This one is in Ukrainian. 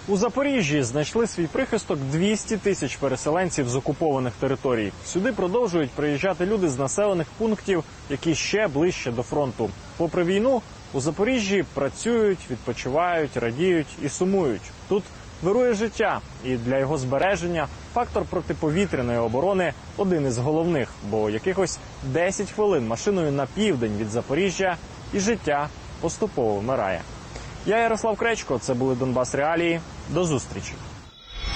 У Запоріжжі знайшли свій прихисток 200 тисяч переселенців з окупованих територій. Сюди продовжують приїжджати люди з населених пунктів, які ще ближче до фронту. Попри війну, у Запоріжжі працюють, відпочивають, радіють і сумують. Тут вирує життя, і для його збереження фактор протиповітряної оборони один із головних, бо якихось 10 хвилин машиною на південь від Запоріжжя і життя поступово вмирає. Я Ярослав Кречко, це були Донбас Реалії. До зустрічі.